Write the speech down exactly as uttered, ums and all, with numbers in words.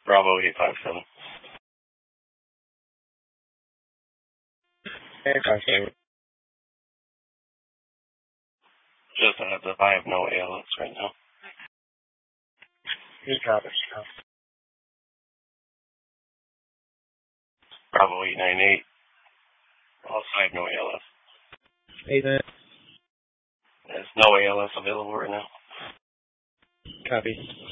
Bravo eight five seven. eight five seven. Just a heads up, I have no A L S right now. You got it. Bravo eight nine eight. Also, I have no A L S. eight nine. There's no A L S available right now. Copy.